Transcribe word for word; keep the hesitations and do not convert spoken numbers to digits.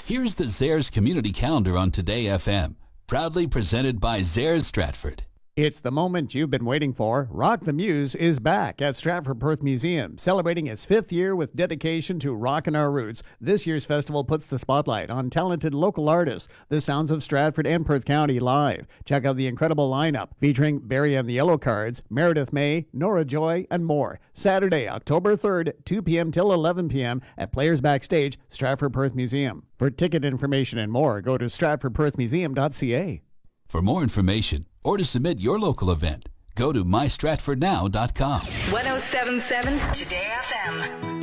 Here's the Zares Community Calendar on Today F M, proudly presented by Zares Stratford. It's the moment you've been waiting for. Rock the Muse is back at Stratford Perth Museum, celebrating its fifth year with dedication to rockin' our roots. This year's festival puts the spotlight on talented local artists, the sounds of Stratford and Perth County live. Check out the incredible lineup featuring Barry and the Yellow Cards, Meredith May, Nora Joy, and more. Saturday, October third, two p.m. till eleven p.m. at Players Backstage, Stratford Perth Museum. For ticket information and more, go to stratford perth museum dot c a. For more information or to submit your local event, go to my stratford now dot com. one oh seven point seven Today F M.